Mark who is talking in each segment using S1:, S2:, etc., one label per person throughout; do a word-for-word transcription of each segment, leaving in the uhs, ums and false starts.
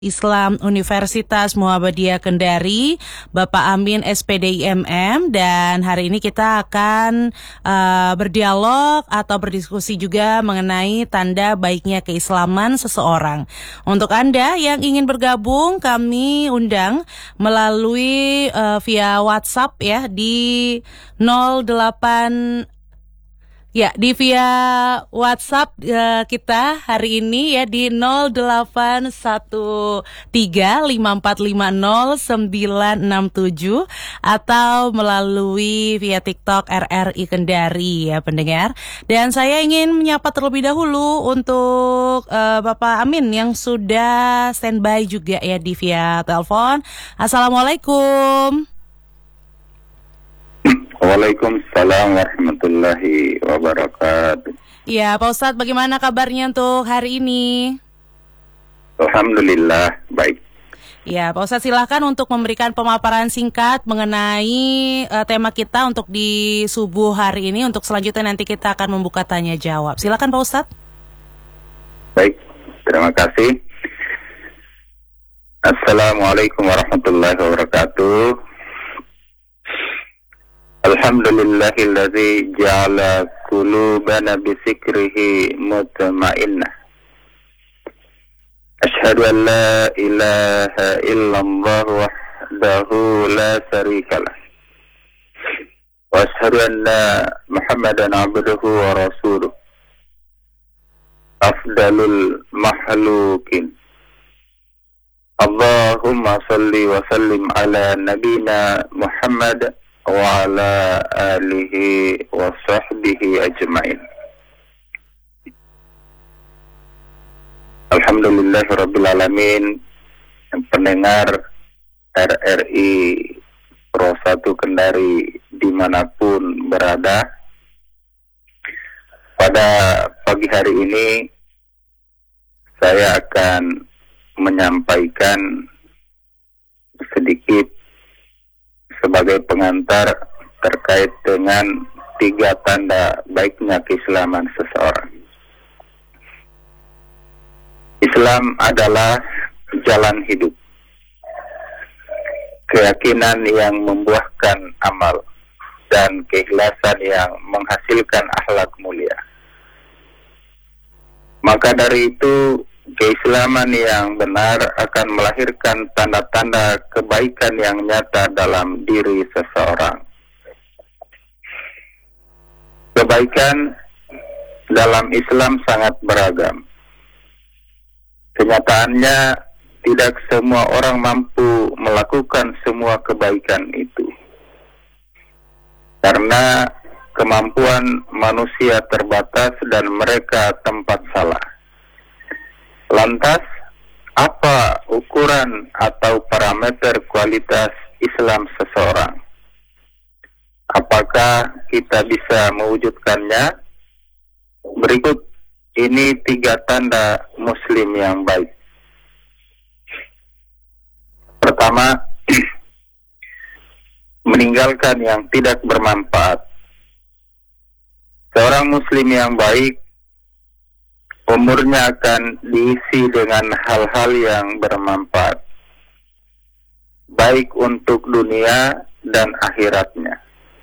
S1: Islam Universitas Muhammadiyah Kendari, Bapak Amin S P D I M M, dan hari ini kita akan uh, berdialog atau berdiskusi juga mengenai tanda baiknya keislaman seseorang. Untuk Anda yang ingin bergabung, kami undang melalui uh, via WhatsApp ya di nol delapan Ya, di via WhatsApp uh, kita hari ini ya di nol delapan satu tiga lima empat lima nol sembilan enam tujuh atau melalui via TikTok R R I Kendari ya pendengar. Dan saya ingin menyapa terlebih dahulu untuk uh, Bapak Amin yang sudah standby juga ya di via telepon. Assalamualaikum.
S2: Waalaikumsalam warahmatullahi wabarakatuh.
S1: Ya, Pak Ustadz, bagaimana kabarnya untuk hari ini?
S2: Alhamdulillah, baik.
S1: Ya, Pak Ustadz, silahkan untuk memberikan pemaparan singkat mengenai uh, tema kita untuk di subuh hari ini. Untuk selanjutnya nanti kita akan membuka tanya jawab. Silakan Pak Ustadz.
S2: Baik, terima kasih. Assalamualaikum warahmatullahi wabarakatuh. Alhamdulillahilladzi ja'ala qulubana bisikrihi mutma'innah. Asyhadu an la ilaha illallah wahdahu la syarikalah. Wa asyhadu anna Muhammadan abduhu wa rasuluh. Afdalul makhluqin. Allahumma salli wa sallim ala nabina Muhammad wa ala alihi wa sahbihi ajma'in. Alhamdulillahirabbil alamin. Pendengar R R I Pro satu Kendari dimanapun berada, pada pagi hari ini saya akan menyampaikan sedikit sebagai pengantar terkait dengan tiga tanda baiknya keislaman seseorang. Islam adalah jalan hidup, keyakinan yang membuahkan amal, dan keikhlasan yang menghasilkan akhlak mulia. Maka dari itu, keislaman yang benar akan melahirkan tanda-tanda kebaikan yang nyata dalam diri seseorang. Kebaikan dalam Islam sangat beragam. Kenyataannya, tidak semua orang mampu melakukan semua kebaikan itu. Karena kemampuan manusia terbatas dan mereka tempat salah. Lantas, apa ukuran atau parameter kualitas Islam seseorang? Apakah kita bisa mewujudkannya? Berikut ini tiga tanda Muslim yang baik. Pertama, meninggalkan yang tidak bermanfaat. Seorang Muslim yang baik umurnya akan diisi dengan hal-hal yang bermanfaat, baik untuk dunia dan akhiratnya.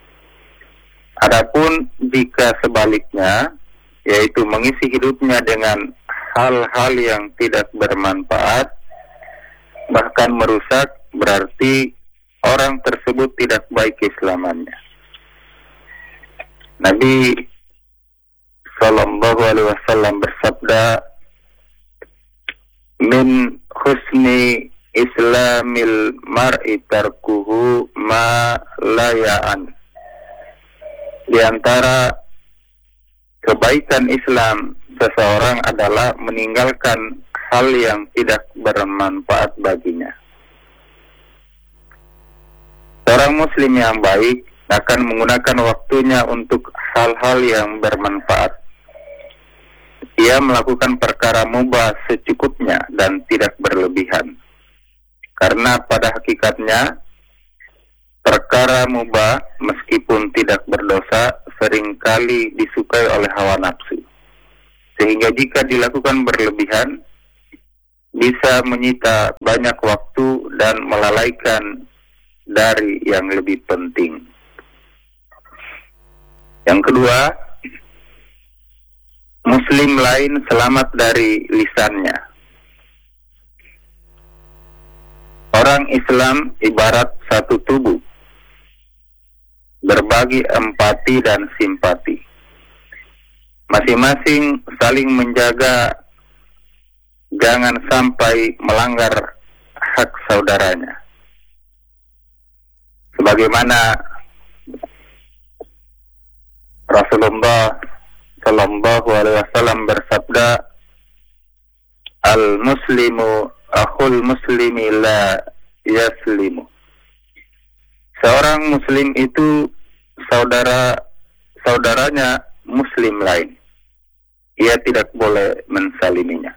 S2: Adapun jika sebaliknya, yaitu mengisi hidupnya dengan hal-hal yang tidak bermanfaat, bahkan merusak, berarti orang tersebut tidak baik keislamannya. Nabi Sallallahu alaihi wasallam bersabda, min husni islamil mar'i tarkuhu ma la ya'an. Di antara kebaikan Islam seseorang adalah meninggalkan hal yang tidak bermanfaat baginya. Seorang Muslim yang baik akan menggunakan waktunya untuk hal-hal yang bermanfaat. Ia melakukan perkara mubah secukupnya dan tidak berlebihan. Karena pada hakikatnya, perkara mubah meskipun tidak berdosa seringkali disukai oleh hawa nafsu. Sehingga jika dilakukan berlebihan, bisa menyita banyak waktu dan melalaikan dari yang lebih penting. Yang kedua, Muslim lain selamat dari lisannya. Orang Islam ibarat satu tubuh, berbagi empati dan simpati. Masing-masing saling menjaga jangan sampai melanggar hak saudaranya. Sebagaimana Rasulullah Sallallahu Alaihi Wasallam bersabda, "Al-Muslimu akhul muslimi la yaslimu." Seorang Muslim itu saudara saudaranya Muslim lain. Ia tidak boleh mensaliminya.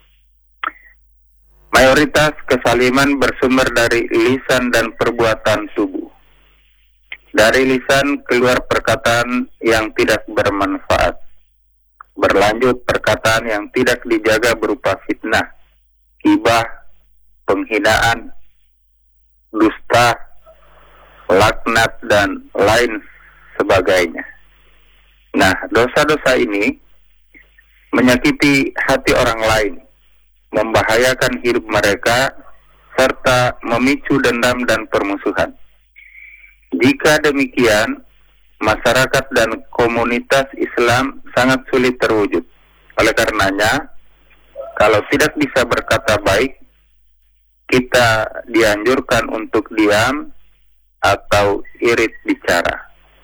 S2: Mayoritas kesaliman bersumber dari lisan dan perbuatan tubuh. Dari lisan keluar perkataan yang tidak bermanfaat. Berlanjut perkataan yang tidak dijaga berupa fitnah, gibah, penghinaan, dusta, laknat, dan lain sebagainya. Nah, dosa-dosa ini menyakiti hati orang lain, membahayakan hidup mereka, serta memicu dendam dan permusuhan. Jika demikian, masyarakat dan komunitas Islam sangat sulit terwujud. Oleh karenanya, kalau tidak bisa berkata baik, kita dianjurkan untuk diam atau irit bicara.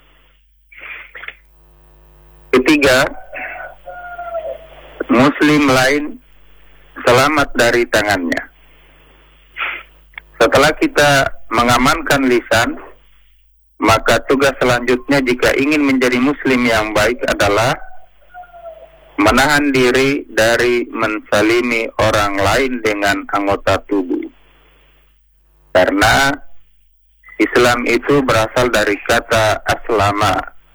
S2: Ketiga, Muslim lain selamat dari tangannya. Setelah kita mengamankan lisan, maka tugas selanjutnya jika ingin menjadi Muslim yang baik adalah menahan diri dari mensalimi orang lain dengan anggota tubuh. Karena Islam itu berasal dari kata aslama,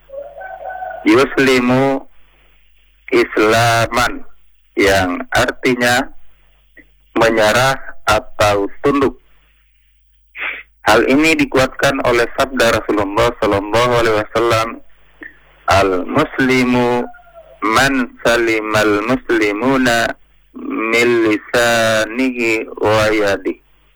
S2: yuslimu islaman, yang artinya menyerah atau tunduk. Hal ini dikuatkan oleh sabda Rasulullah Sallallahu Alaihi Wasallam, "Al-Muslimu man salimal muslimuna min lisanihi wa yadihi."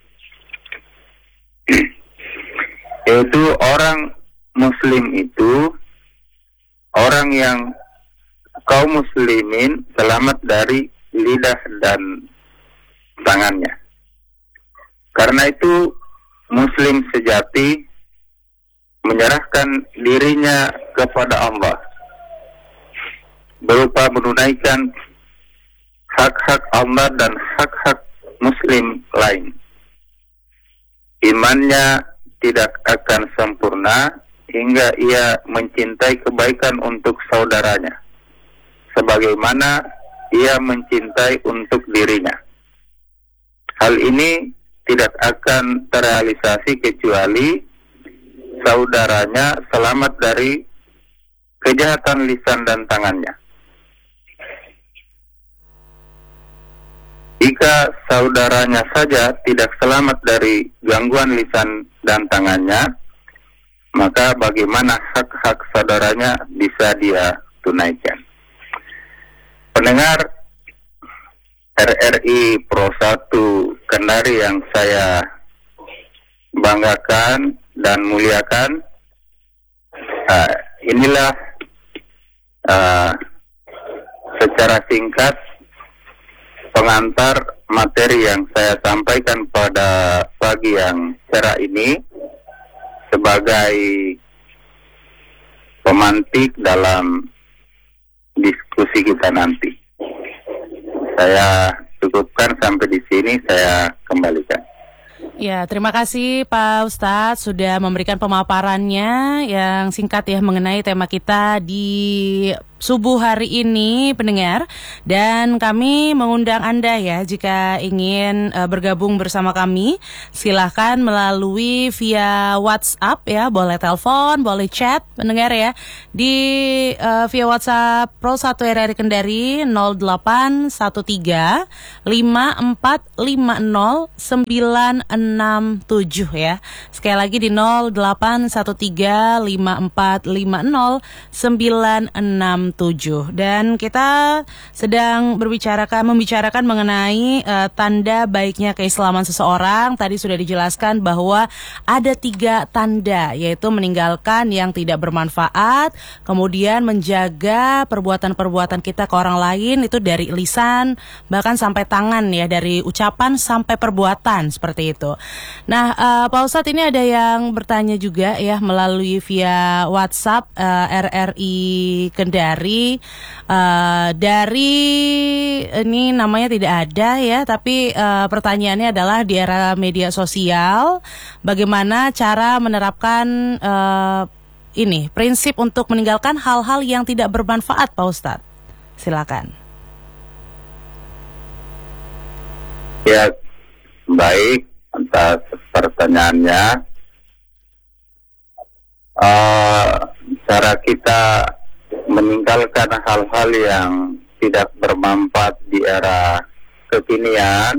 S2: Yaitu orang Muslim itu orang yang kaum muslimin selamat dari lidah dan tangannya. Karena itu Muslim sejati menyerahkan dirinya kepada Allah berupa menunaikan hak-hak Allah dan hak-hak Muslim lain. Imannya tidak akan sempurna hingga ia mencintai kebaikan untuk saudaranya, sebagaimana ia mencintai untuk dirinya. Hal ini tidak akan terrealisasi kecuali saudaranya selamat dari kejahatan lisan dan tangannya. Jika saudaranya saja tidak selamat dari gangguan lisan dan tangannya, maka bagaimana hak-hak saudaranya bisa dia tunaikan? Pendengar R R I Pro satu Kendari yang saya banggakan dan muliakan, uh, inilah uh, secara singkat pengantar materi yang saya sampaikan pada pagi yang cerah ini sebagai pemantik dalam diskusi kita nanti. Saya cukupkan sampai di sini, saya kembalikan.
S1: Ya, terima kasih Pak Ustadz sudah memberikan pemaparannya yang singkat ya mengenai tema kita di subuh hari ini pendengar, dan kami mengundang Anda ya jika ingin uh, bergabung bersama kami, silahkan melalui via WhatsApp ya, boleh telepon, boleh chat pendengar ya, di uh, via WhatsApp Pro satu R R I Kendari nol delapan satu tiga lima empat lima nol sembilan enam tujuh ya. Sekali lagi di nol delapan satu tiga lima empat lima nol sembilan enam tujuh. Dan kita sedang berbicarakan membicarakan mengenai uh, tanda baiknya keislaman seseorang. Tadi sudah dijelaskan bahwa ada tiga tanda, yaitu meninggalkan yang tidak bermanfaat, kemudian menjaga perbuatan-perbuatan kita ke orang lain itu dari lisan bahkan sampai tangan ya, dari ucapan sampai perbuatan seperti itu. Nah, uh, Pak Ustadz, ini ada yang bertanya juga ya melalui via WhatsApp uh, R R I Kendari. Uh, dari ini namanya tidak ada ya, tapi uh, pertanyaannya adalah di era media sosial, bagaimana cara menerapkan uh, ini prinsip untuk meninggalkan hal-hal yang tidak bermanfaat, Pak Ustadz? Silakan.
S2: Ya, baik, atas pertanyaannya. Uh, cara kita meninggalkan hal-hal yang tidak bermanfaat di era kekinian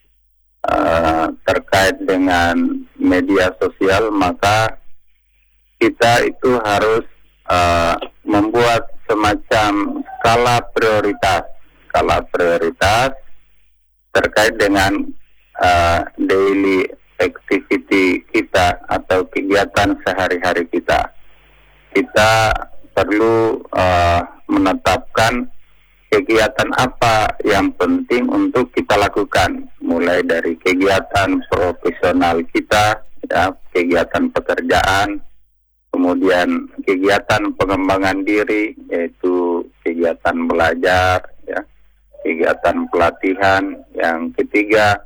S2: uh, terkait dengan media sosial, maka kita itu harus uh, membuat semacam skala prioritas, skala prioritas terkait dengan uh, daily activity kita atau kegiatan sehari-hari kita. Kita perlu uh, menetapkan kegiatan apa yang penting untuk kita lakukan, mulai dari kegiatan profesional kita, ya, kegiatan pekerjaan, kemudian kegiatan pengembangan diri, yaitu kegiatan belajar, ya, kegiatan pelatihan. Yang ketiga,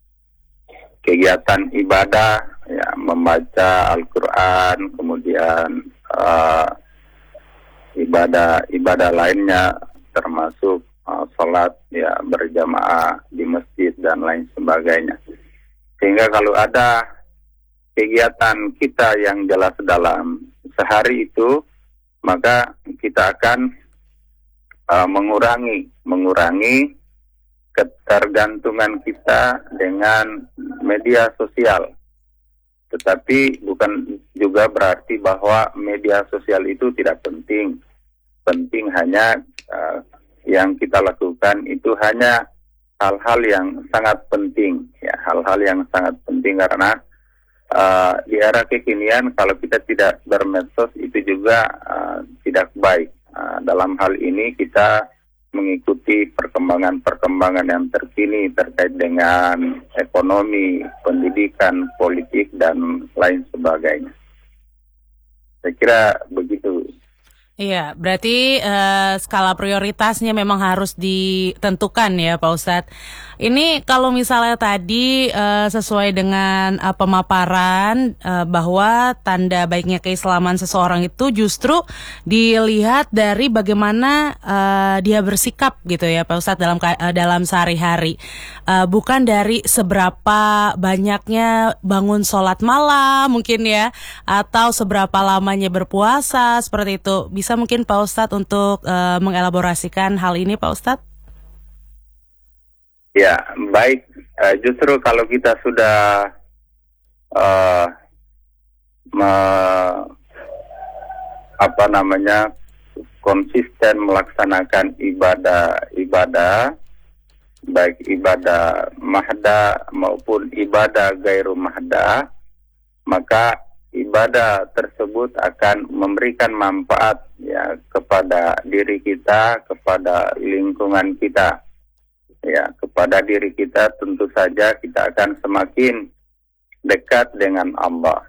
S2: kegiatan ibadah, ya, membaca Al-Quran, kemudian uh, ibadah-ibadah lainnya termasuk uh, sholat ya berjamaah di masjid dan lain sebagainya. Sehingga kalau ada kegiatan kita yang jelas dalam sehari itu, maka kita akan uh, mengurangi mengurangi ketergantungan kita dengan media sosial. Tetapi bukan juga berarti bahwa media sosial itu tidak penting. Penting hanya uh, yang kita lakukan itu hanya hal-hal yang sangat penting, ya, hal-hal yang sangat penting karena uh, di era kekinian kalau kita tidak bermedsos itu juga uh, tidak baik. Uh, dalam hal ini kita mengikuti perkembangan-perkembangan yang terkini terkait dengan ekonomi, pendidikan, politik, dan lain sebagainya. Saya kira begitu.
S1: Iya, berarti uh, skala prioritasnya memang harus ditentukan ya Pak Ustadz. Ini kalau misalnya tadi uh, sesuai dengan uh, pemaparan uh, bahwa tanda baiknya keislaman seseorang itu justru dilihat dari bagaimana uh, dia bersikap gitu ya Pak Ustadz dalam uh, dalam sehari-hari. Uh, bukan dari seberapa banyaknya bangun sholat malam mungkin ya, atau seberapa lamanya berpuasa seperti itu. Bisa mungkin Pak Ustadz untuk uh, mengelaborasikan hal ini Pak Ustadz?
S2: Ya, baik. Uh, justru kalau kita sudah uh, me, apa namanya konsisten melaksanakan ibadah-ibadah, baik ibadah mahda maupun ibadah gairu mahda, maka ibadah tersebut akan memberikan manfaat ya kepada diri kita, kepada lingkungan kita. Ya, kepada diri kita tentu saja kita akan semakin dekat dengan Allah.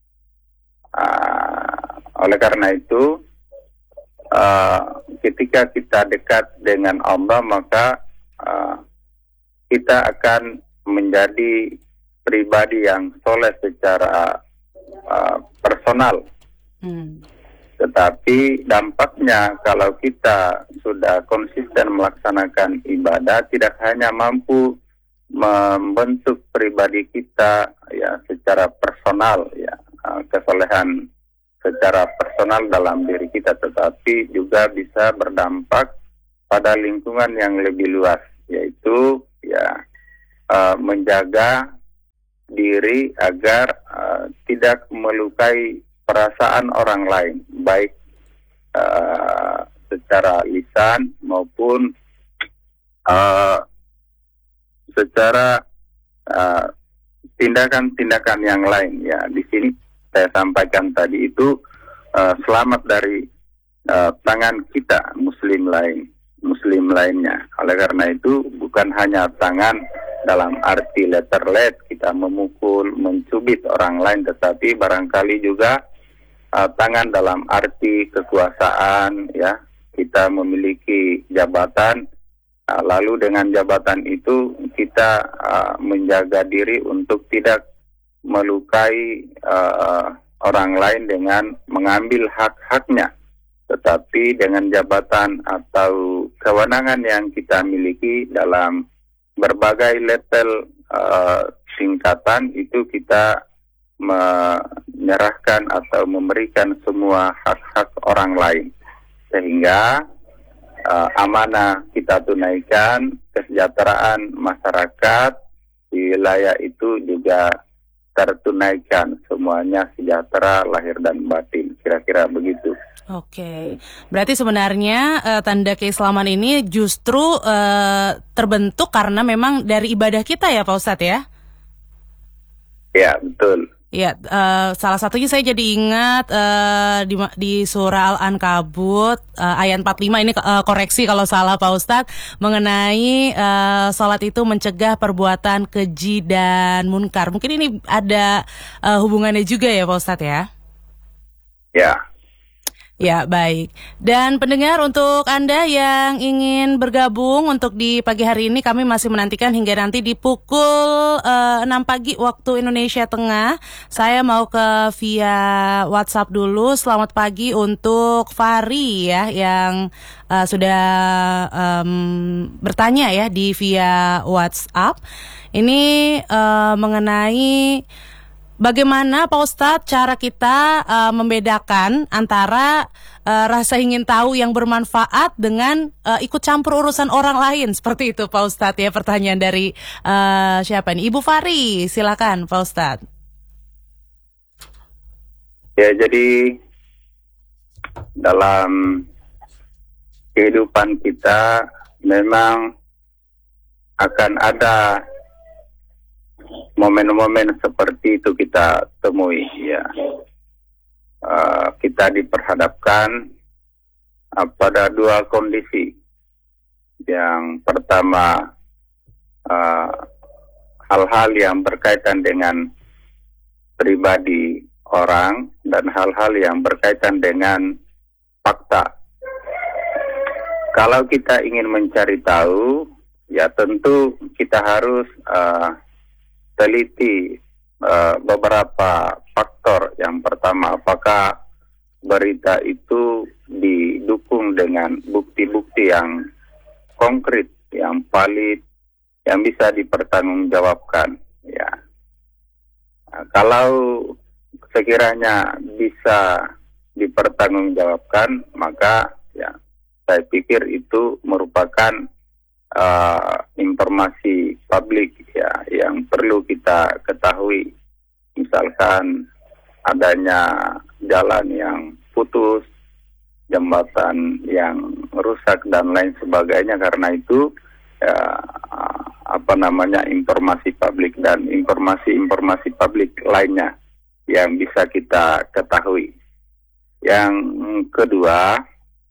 S2: Uh, oleh karena itu, uh, ketika kita dekat dengan Allah, maka uh, kita akan menjadi pribadi yang soleh secara uh, personal. Hmm. Tetapi dampaknya kalau kita sudah konsisten melaksanakan ibadah, tidak hanya mampu membentuk pribadi kita ya secara personal, ya kesolehan secara personal dalam diri kita, tetapi juga bisa berdampak pada lingkungan yang lebih luas, yaitu ya uh, menjaga diri agar uh, tidak melukai perasaan orang lain, baik uh, secara lisan maupun uh, secara uh, tindakan-tindakan yang lain. Ya, di sini saya sampaikan tadi itu uh, selamat dari uh, tangan kita muslim lain, muslim lainnya. Oleh karena itu bukan hanya tangan dalam arti letter let kita memukul, mencubit orang lain, tetapi barangkali juga uh, tangan dalam arti kekuasaan, ya, kita memiliki jabatan. Lalu dengan jabatan itu kita uh, menjaga diri untuk tidak melukai uh, orang lain dengan mengambil hak-haknya. Tetapi dengan jabatan atau kewenangan yang kita miliki dalam berbagai level uh, tingkatan itu kita menyerahkan atau memberikan semua hak-hak orang lain. Sehingga Uh, amanah kita tunaikan, kesejahteraan masyarakat di wilayah itu juga tertunaikan, semuanya sejahtera lahir dan batin, kira-kira begitu.
S1: Oke, berarti sebenarnya uh, tanda keislaman ini justru uh, terbentuk karena memang dari ibadah kita ya Pak Ustadz ya?
S2: Ya, betul.
S1: Ya, uh, salah satunya saya jadi ingat uh, di, di surah Al-Ankabut uh, ayat empat puluh lima, ini uh, koreksi kalau salah Pak Ustadz, mengenai uh, salat itu mencegah perbuatan keji dan munkar. Mungkin ini ada uh, hubungannya juga ya Pak Ustadz ya?
S2: Ya.
S1: Ya, baik. Dan pendengar, untuk Anda yang ingin bergabung untuk di pagi hari ini, kami masih menantikan hingga nanti di pukul uh, enam pagi waktu Indonesia Tengah. Saya mau ke via WhatsApp dulu. Selamat pagi untuk Fari ya, yang uh, sudah um, bertanya ya di via WhatsApp. Ini uh, mengenai bagaimana Pak Ustadz cara kita uh, membedakan antara uh, rasa ingin tahu yang bermanfaat dengan uh, ikut campur urusan orang lain, seperti itu Pak Ustadz ya, pertanyaan dari uh, siapa nih? Ibu Fari, silakan Pak Ustadz.
S2: Ya, jadi dalam kehidupan kita memang akan ada momen-momen seperti itu kita temui, ya. Uh, kita diperhadapkan uh, pada dua kondisi. Yang pertama, uh, hal-hal yang berkaitan dengan pribadi orang dan hal-hal yang berkaitan dengan fakta. Kalau kita ingin mencari tahu, ya tentu kita harus uh, teliti uh, beberapa faktor. Yang pertama, apakah berita itu didukung dengan bukti-bukti yang konkret, yang valid, yang bisa dipertanggungjawabkan. Ya, nah, kalau sekiranya bisa dipertanggungjawabkan, maka ya saya pikir itu merupakan Uh, informasi publik ya yang perlu kita ketahui. Misalkan adanya jalan yang putus, jembatan yang rusak dan lain sebagainya. Karena itu ya, apa namanya informasi publik dan informasi-informasi publik lainnya yang bisa kita ketahui. Yang kedua,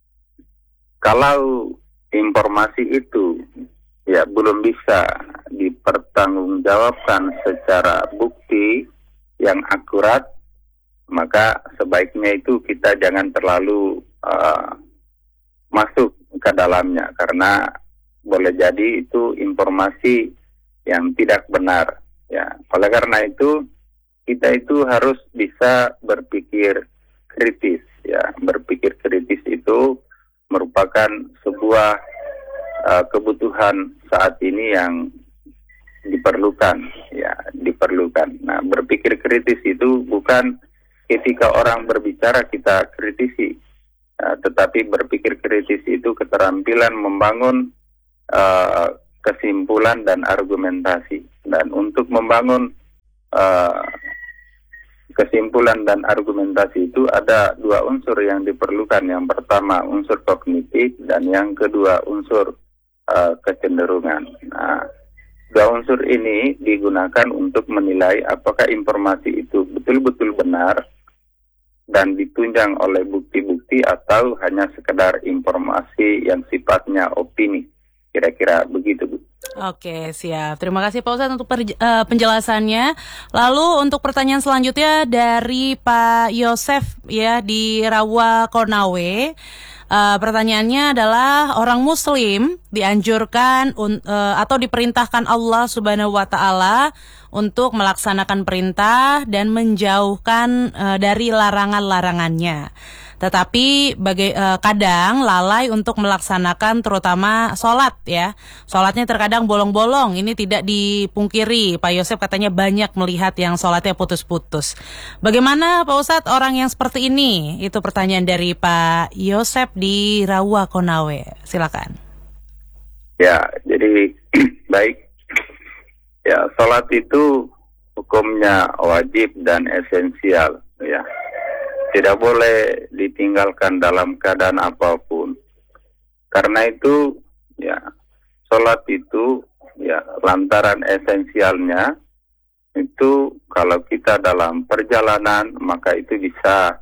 S2: kalau informasi itu ya belum bisa dipertanggungjawabkan secara bukti yang akurat, maka sebaiknya itu kita jangan terlalu uh, masuk ke dalamnya, karena boleh jadi itu informasi yang tidak benar. Ya, oleh karena itu kita itu harus bisa berpikir kritis. ya berpikir kritis itu merupakan sebuah uh, kebutuhan saat ini yang diperlukan, ya diperlukan. Nah, berpikir kritis itu bukan ketika orang berbicara kita kritisi, uh, tetapi berpikir kritis itu keterampilan membangun uh, kesimpulan dan argumentasi. Dan untuk membangun uh, kesimpulan dan argumentasi itu ada dua unsur yang diperlukan. Yang pertama unsur kognitif dan yang kedua unsur uh, kecenderungan. Nah, dua unsur ini digunakan untuk menilai apakah informasi itu betul-betul benar dan ditunjang oleh bukti-bukti atau hanya sekedar informasi yang sifatnya opini. Kira-kira begitu, Bu.
S1: Oke, siap. Terima kasih Pak Ustadz untuk perj- uh, penjelasannya. Lalu untuk pertanyaan selanjutnya dari Pak Yosef ya di Rawa Konawe. Uh, pertanyaannya adalah orang muslim dianjurkan un- uh, atau diperintahkan Allah Subhanahu wa taala untuk melaksanakan perintah dan menjauhkan uh, dari larangan-larangannya. Tetapi baga- uh, kadang lalai untuk melaksanakan terutama sholat ya. Sholatnya terkadang bolong-bolong, ini tidak dipungkiri. Pak Yosef katanya banyak melihat yang sholatnya putus-putus. Bagaimana Pak Ustadz orang yang seperti ini? Itu pertanyaan dari Pak Yosef di Rawa Konawe. Silakan.
S2: Ya, jadi baik. Ya, sholat itu hukumnya wajib dan esensial ya. Tidak boleh ditinggalkan dalam keadaan apapun. Karena itu, ya, sholat itu, ya, lantaran esensialnya, itu kalau kita dalam perjalanan, maka itu bisa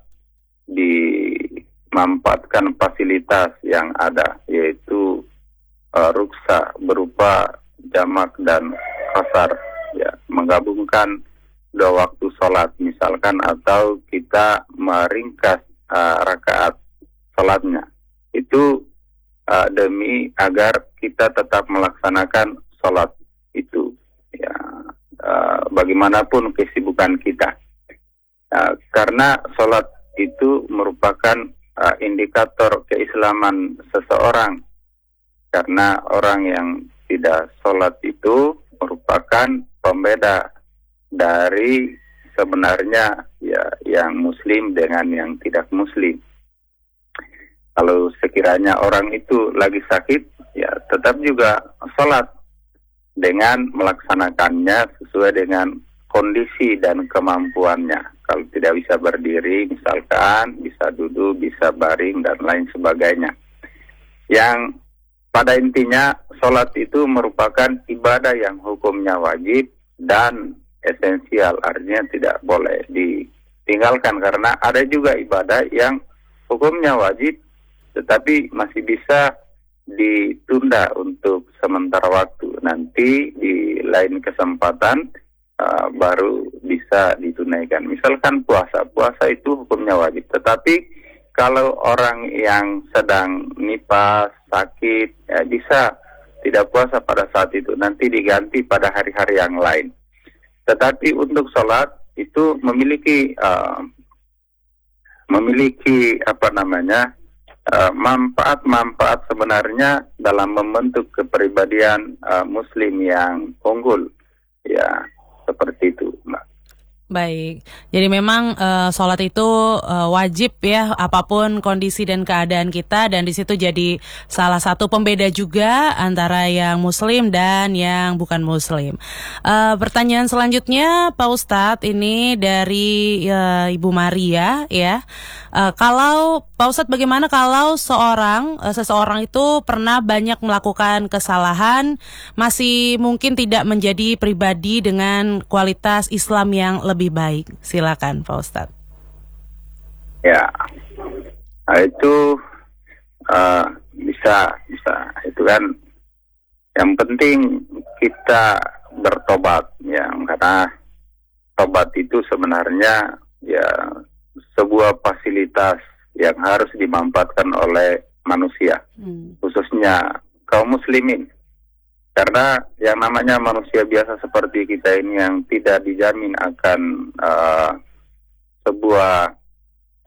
S2: dimanfaatkan fasilitas yang ada, yaitu uh, ruksa berupa jamak dan qasar, ya, menggabungkan dua waktu sholat misalkan, atau kita meringkas uh, rakaat sholatnya itu uh, demi agar kita tetap melaksanakan sholat itu ya, uh, bagaimanapun kesibukan kita, uh, karena sholat itu merupakan uh, indikator keislaman seseorang, karena orang yang tidak sholat itu merupakan pembeda dari sebenarnya ya yang muslim dengan yang tidak muslim. Kalau sekiranya orang itu lagi sakit, ya tetap juga sholat dengan melaksanakannya sesuai dengan kondisi dan kemampuannya. Kalau tidak bisa berdiri misalkan, bisa duduk, bisa baring dan lain sebagainya. Yang pada intinya sholat itu merupakan ibadah yang hukumnya wajib dan esensial, artinya tidak boleh ditinggalkan, karena ada juga ibadah yang hukumnya wajib tetapi masih bisa ditunda untuk sementara waktu, nanti di lain kesempatan uh, baru bisa ditunaikan. Misalkan puasa, puasa itu hukumnya wajib, tetapi kalau orang yang sedang nifas, sakit, ya bisa tidak puasa pada saat itu, nanti diganti pada hari-hari yang lain. Tetapi untuk sholat itu memiliki uh, memiliki apa namanya uh, manfaat-manfaat sebenarnya dalam membentuk kepribadian uh, Muslim yang unggul, ya seperti itu, Mbak.
S1: Baik, jadi memang uh, sholat itu uh, wajib ya, apapun kondisi dan keadaan kita, dan di situ jadi salah satu pembeda juga antara yang muslim dan yang bukan muslim. Uh, pertanyaan selanjutnya Pak Ustadz ini dari uh, Ibu Maria ya. Uh, kalau Pak Ustadz, bagaimana kalau seorang uh, seseorang itu pernah banyak melakukan kesalahan, masih mungkin tidak menjadi pribadi dengan kualitas Islam yang lebih baik? Silakan Pak Ustadz.
S2: Ya, nah, itu uh, bisa, bisa. Itu kan yang penting kita bertobat, ya, karena tobat itu sebenarnya ya sebuah fasilitas yang harus dimanfaatkan oleh manusia, hmm. khususnya kaum muslimin. Karena yang namanya manusia biasa seperti kita ini yang tidak dijamin akan uh, sebuah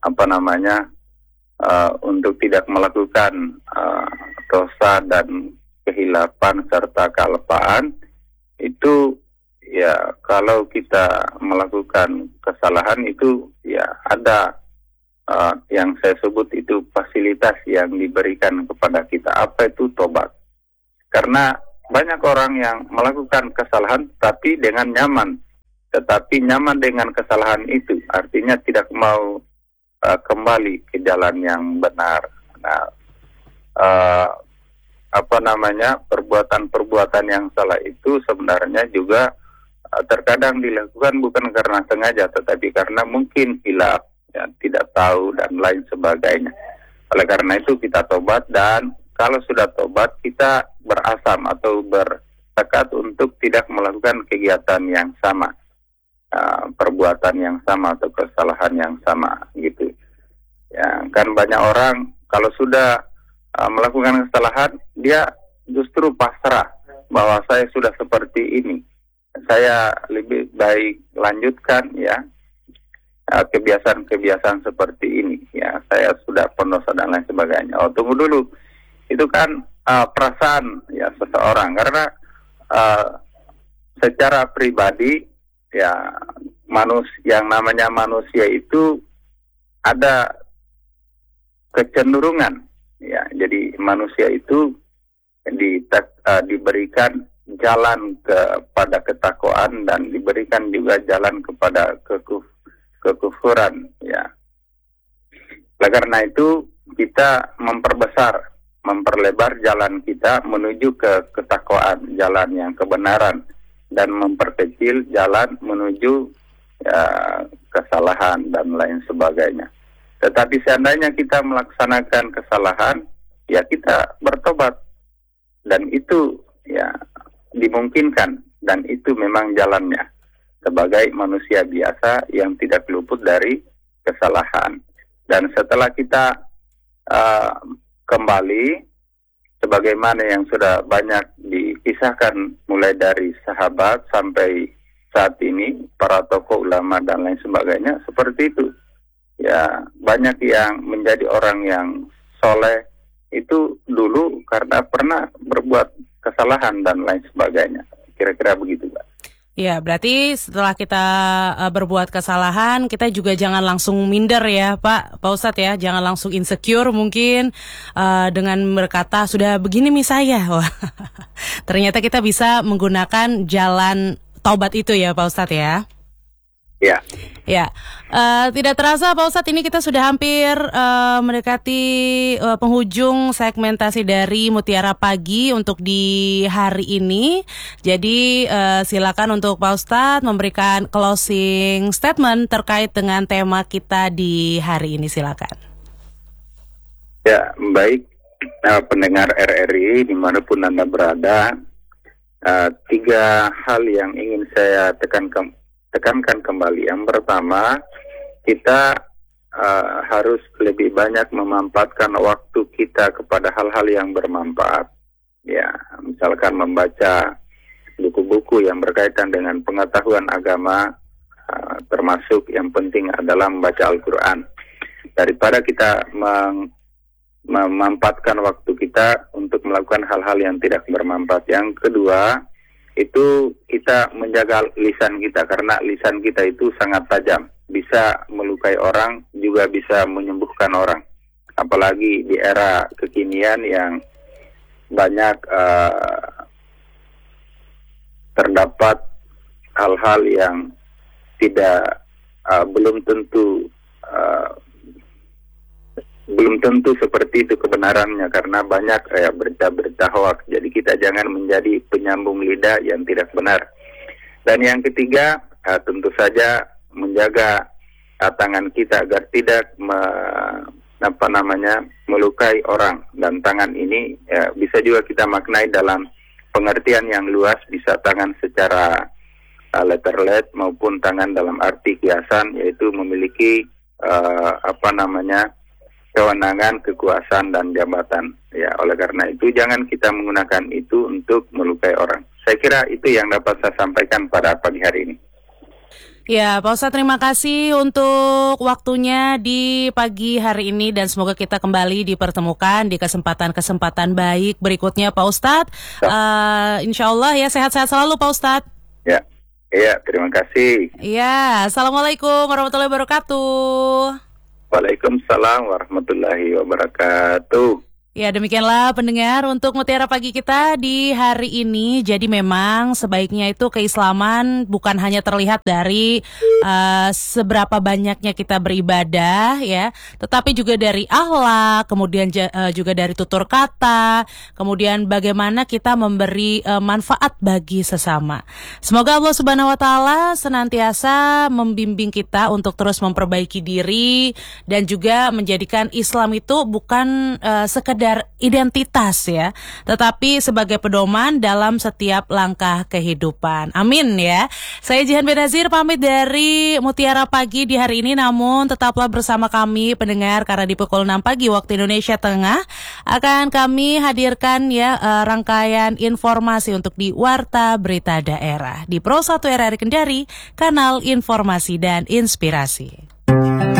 S2: apa namanya uh, untuk tidak melakukan uh, dosa dan kehilapan serta kealpaan. Itu ya kalau kita melakukan kesalahan itu ya ada uh, yang saya sebut itu fasilitas yang diberikan kepada kita. Apa itu tobat? Karena banyak orang yang melakukan kesalahan tapi dengan nyaman. Tetapi nyaman dengan kesalahan itu artinya tidak mau uh, kembali ke jalan yang benar. Nah, uh, apa namanya perbuatan-perbuatan yang salah itu sebenarnya juga uh, terkadang dilakukan bukan karena sengaja, tetapi karena mungkin hilaf, ya, tidak tahu dan lain sebagainya. Oleh karena itu kita tobat, dan kalau sudah tobat kita berazam atau bertekad untuk tidak melakukan kegiatan yang sama. Uh, perbuatan yang sama atau kesalahan yang sama gitu. Ya, kan banyak orang kalau sudah uh, melakukan kesalahan dia justru pasrah bahwa saya sudah seperti ini. Saya lebih baik lanjutkan ya uh, kebiasaan-kebiasaan seperti ini. Ya, saya sudah pendosa dan lain sebagainya. Oh, tunggu dulu. Itu kan uh, perasaan ya seseorang, karena uh, secara pribadi ya, manusia yang namanya manusia itu ada kecenderungan ya. Jadi manusia itu di, uh, diberikan jalan kepada ketakwaan dan diberikan juga jalan kepada kekuf, kekufuran ya. Oleh karena itu kita memperbesar, memperlebar jalan kita menuju ke ketakwaan, jalan yang kebenaran, dan memperkecil jalan menuju ya, kesalahan dan lain sebagainya. Tetapi seandainya kita melaksanakan kesalahan, ya kita bertobat, dan itu ya dimungkinkan, dan itu memang jalannya sebagai manusia biasa yang tidak luput dari kesalahan. Dan setelah kita uh, kembali sebagaimana yang sudah banyak dikisahkan mulai dari sahabat sampai saat ini, para tokoh ulama dan lain sebagainya, seperti itu. Ya, banyak yang menjadi orang yang soleh itu dulu karena pernah berbuat kesalahan dan lain sebagainya. Kira-kira begitu, Pak.
S1: Ya, berarti setelah kita uh, berbuat kesalahan, kita juga jangan langsung minder ya, Pak, Pak Ustadz ya, jangan langsung insecure mungkin uh, dengan berkata sudah begini nih saya. Wah, ternyata kita bisa menggunakan jalan taubat itu ya, Pak Ustadz ya.
S2: Ya.
S1: Ya, uh, tidak terasa Pak Ustadz, ini kita sudah hampir uh, mendekati uh, penghujung segmentasi dari Mutiara Pagi untuk di hari ini. Jadi uh, silakan untuk Pak Ustadz memberikan closing statement terkait dengan tema kita di hari ini, silakan.
S2: Ya, baik uh, pendengar R R I dimanapun Anda berada, uh, tiga hal yang ingin saya tekankan tekankan kembali. Yang pertama, kita uh, harus lebih banyak memanfaatkan waktu kita kepada hal-hal yang bermanfaat. Ya, misalkan membaca buku-buku yang berkaitan dengan pengetahuan agama, uh, termasuk yang penting adalah membaca Al-Quran. Daripada kita meng- memanfaatkan waktu kita untuk melakukan hal-hal yang tidak bermanfaat. Yang kedua, itu kita menjaga lisan kita, karena lisan kita itu sangat tajam, bisa melukai orang, juga bisa menyembuhkan orang. Apalagi di era kekinian yang banyak uh, terdapat hal-hal yang tidak uh, belum tentu uh, belum tentu seperti itu kebenarannya, karena banyak ya, berita-berita hoax. Jadi kita jangan menjadi penyambung lidah yang tidak benar. Dan yang ketiga, uh, tentu saja menjaga uh, tangan kita agar tidak me, apa namanya melukai orang. Dan tangan ini ya, bisa juga kita maknai dalam pengertian yang luas, bisa tangan secara uh, letterlet maupun tangan dalam arti kiasan, yaitu memiliki uh, apa namanya kewenangan, kekuasaan, dan jabatan. Ya, oleh karena itu jangan kita menggunakan itu untuk melukai orang. Saya kira itu yang dapat saya sampaikan pada pagi hari ini.
S1: Ya, Pak Ustadz, terima kasih untuk waktunya di pagi hari ini dan semoga kita kembali dipertemukan di kesempatan-kesempatan baik berikutnya, Pak Ustadz. Uh, insya Allah ya, sehat-sehat selalu, Pak Ustadz.
S2: Ya, iya, terima kasih.
S1: Ya, Assalamualaikum warahmatullahi wabarakatuh.
S2: Waalaikumsalam warahmatullahi wabarakatuh.
S1: Ya, demikianlah pendengar untuk Mutiara Pagi kita di hari ini. Jadi memang sebaiknya itu keislaman bukan hanya terlihat dari uh, seberapa banyaknya kita beribadah ya, tetapi juga dari akhlak, kemudian uh, juga dari tutur kata, kemudian bagaimana kita memberi uh, manfaat bagi sesama. Semoga Allah Subhanahu wa taala senantiasa membimbing kita untuk terus memperbaiki diri dan juga menjadikan Islam itu bukan uh, sekedar identitas ya, tetapi sebagai pedoman dalam setiap langkah kehidupan. Amin ya. Saya Jihan Benazir pamit dari Mutiara Pagi di hari ini, namun tetaplah bersama kami pendengar karena di pukul enam pagi waktu Indonesia Tengah akan kami hadirkan ya uh, rangkaian informasi untuk di Warta Berita Daerah di Pro satu R R I Kendari, kanal informasi dan inspirasi.